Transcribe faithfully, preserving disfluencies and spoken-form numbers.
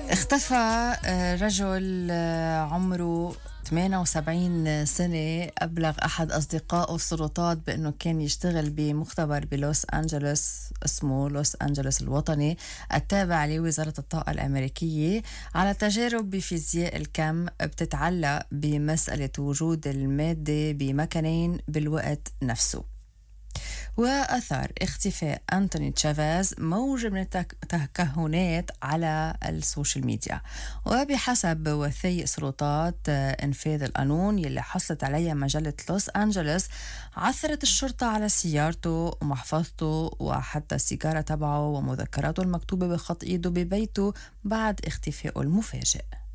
اختفى آه، رجل آه، عمره ثمانية وسبعين سنة. أبلغ أحد أصدقائه السلطات بأنه كان يشتغل بمختبر بلوس أنجلوس اسمه لوس أنجلوس الوطني التابع لوزارة الطاقة الأمريكية على تجارب بفيزياء الكم بتتعلق بمسألة وجود المادة بمكانين بالوقت نفسه. وأثار اختفاء أنتوني تشافيز موجة من التكهنات على السوشيال ميديا، وبحسب وثائق سلطات آه، إنفاذ القانون يلي حصلت عليها مجلة لوس أنجلوس، عثرت الشرطة على سيارته ومحفظته وحتى السيجارة تبعه ومذكراته المكتوبة بخط إيده ببيته بعد اختفائه المفاجئ.